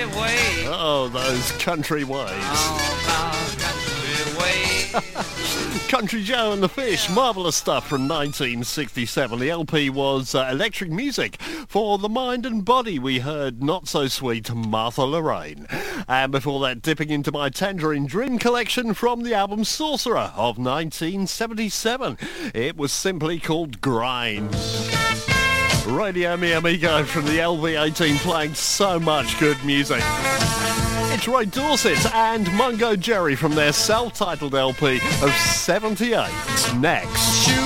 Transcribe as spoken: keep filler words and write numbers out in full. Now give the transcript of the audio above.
way. Oh, those country ways. Oh, the country way. Country Joe and the Fish, marvellous stuff from nineteen sixty-seven. The L P was uh, Electric Music. For the Mind and Body, we heard Not So Sweet Martha Lorraine. And before that, dipping into my Tangerine Dream collection from the album Sorcerer of nineteen seventy-seven. It was simply called Grind. Radio Mi Amigo from the L V eighteen, playing so much good music. It's Ray Dorset and Mungo Jerry from their self-titled L P of seventy-eight. Next.